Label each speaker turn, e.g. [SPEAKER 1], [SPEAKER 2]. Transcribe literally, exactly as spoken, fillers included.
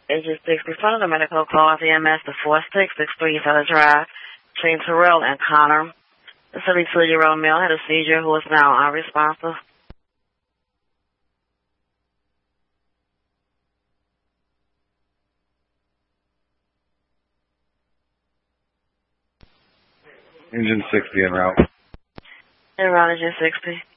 [SPEAKER 1] Agent six, responding to medical call of E M S to four six six three Feather Drive, between Terrell and Connor. The seventy-two-year-old male had a seizure who is now unresponsive.
[SPEAKER 2] Engine sixty en route.
[SPEAKER 1] En route, Engine sixty.